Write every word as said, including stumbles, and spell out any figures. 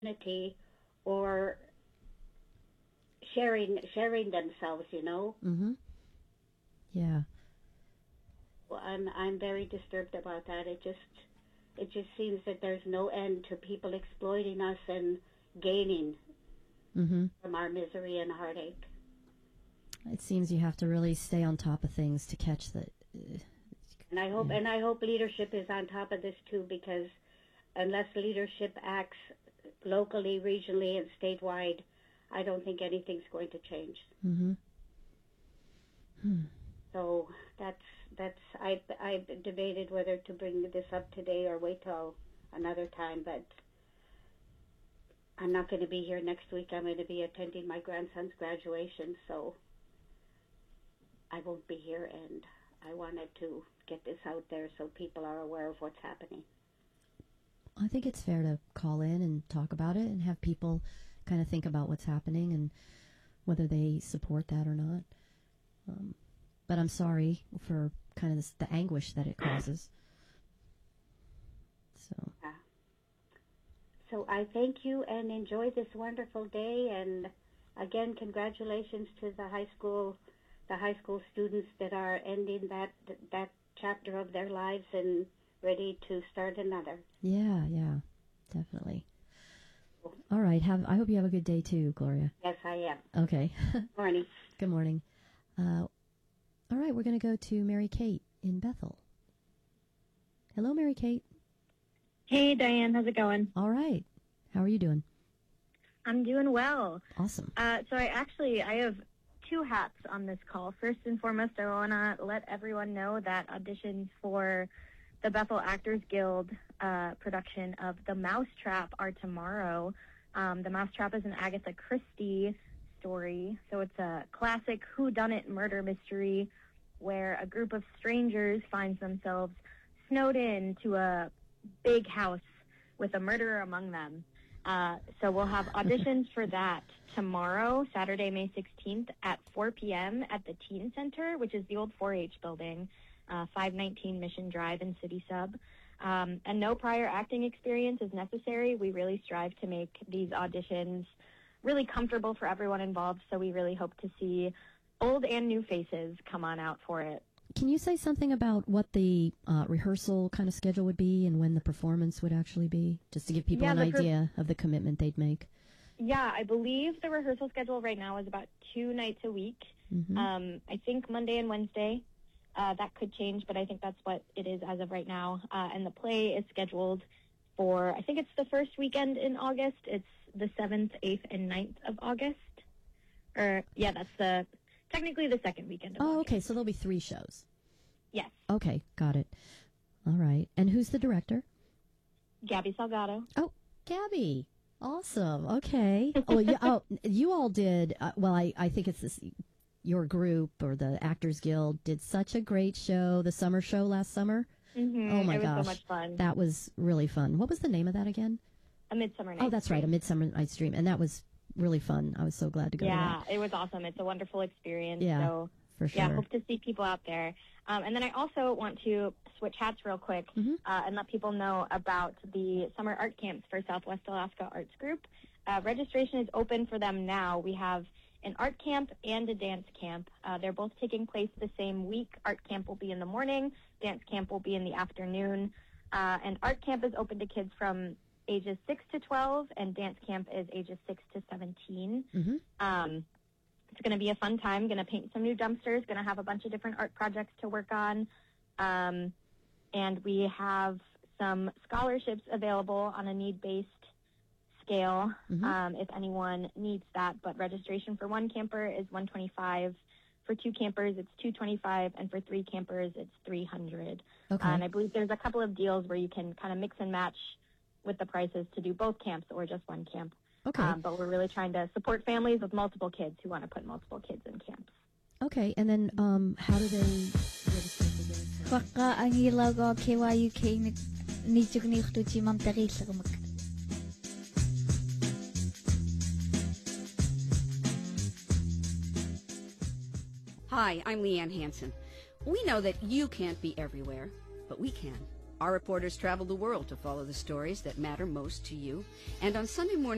community or sharing sharing themselves, you know. Mhm. Yeah. Well, I'm I'm very disturbed about that. It just it just seems that there's no end to people exploiting us and gaining Mhm. from our misery and heartache. It seems you have to really stay on top of things to catch the. Uh, And I hope yeah. and I hope leadership is on top of this too, because unless leadership acts locally, regionally, and statewide, I don't think anything's going to change. Mhm. Hmm. So that's that's I I debated whether to bring this up today or wait till another time, but I'm not going to be here next week. I'm going to be attending my grandson's graduation, so I won't be here, and I wanted to get this out there so people are aware of what's happening. I think it's fair to call in and talk about it and have people kind of think about what's happening and whether they support that or not. Um, but I'm sorry for kind of this, the anguish that it causes. So. Yeah. So I thank you and enjoy this wonderful day. And again, congratulations to the high school, the high school students that are ending that that chapter of their lives and ready to start another. Yeah, yeah, definitely. All right. Have I hope you have a good day too, Gloria. Yes, I am. Okay. Morning. Good morning. Uh, all right, we're going to go to Mary Kate in Bethel. Hello, Mary Kate. Hey, Diane. How's it going? All right. How are you doing? I'm doing well. Awesome. Uh, so I actually, I have two hats on this call. First and foremost, I want to let everyone know that auditions for the Bethel Actors Guild uh, production of The Mousetrap are tomorrow. Um, the Mousetrap is an Agatha Christie story, so it's a classic whodunit murder mystery where a group of strangers finds themselves snowed in to a big house with a murderer among them. Uh, so we'll have auditions for that tomorrow, Saturday, May sixteenth at four p.m. at the Teen Center, which is the old four H building, uh, five nineteen Mission Drive in City Sub. Um, and no prior acting experience is necessary. We really strive to make these auditions really comfortable for everyone involved, so we really hope to see old and new faces come on out for it. Can you say something about what the uh, rehearsal kind of schedule would be and when the performance would actually be, just to give people Yeah, an the per- idea of the commitment they'd make? Yeah, I believe the rehearsal schedule right now is about two nights a week. Mm-hmm. Um, I think Monday and Wednesday. Uh, that could change, but I think that's what it is as of right now. Uh, and the play is scheduled for, I think it's the first weekend in August. It's the seventh, eighth, and ninth of August. Or, yeah, that's the technically the second weekend of Oh, August. okay, so there'll be three shows. Yes. Okay, got it. All right. And who's the director? Gabby Salgado. Oh, Gabby. Awesome. Okay. Oh, you, oh, you all did, uh, well, I, I think it's this, your group or the Actors Guild did such a great show, the summer show last summer. Mm-hmm. Oh, my it was gosh. so much fun. That was really fun. What was the name of that again? A Midsummer Night's Oh, that's right, A Midsummer Night's Dream. And that was really fun. I was so glad to go yeah, to that. it was awesome. It's a wonderful experience. Yeah, so, for sure. Yeah, hope to see people out there. Um, and then I also want to switch hats real quick Mm-hmm. uh, and let people know about the summer art camps for Southwest Alaska Arts Group. Uh, registration is open for them now. We have an art camp and a dance camp. Uh, they're both taking place the same week. Art camp will be in the morning. Dance camp will be in the afternoon. Uh, and art camp is open to kids from ages six to twelve, and dance camp is ages six to seventeen. Mm-hmm. Um, it's going to be a fun time. Going to paint some new dumpsters. Going to have a bunch of different art projects to work on. Um, and we have some scholarships available on a need-based scale, Mm-hmm. um, if anyone needs that. But registration for one camper is one hundred twenty-five dollars. For two campers, it's two hundred twenty-five dollars. And for three campers, it's three hundred dollars. Okay. Uh, and I believe there's a couple of deals where you can kind of mix and match with the prices to do both camps or just one camp. Okay. Um, but we're really trying to support families with multiple kids who want to put multiple kids in camps. Okay, and then um, how do they register for this? Baka ang ilago K Y U K ni chukni khtuchi mam tari lagmak. Hi, I'm Leanne Hansen. We know that you can't be everywhere, but we can. Our reporters travel the world to follow the stories that matter most to you. And on Sunday morning,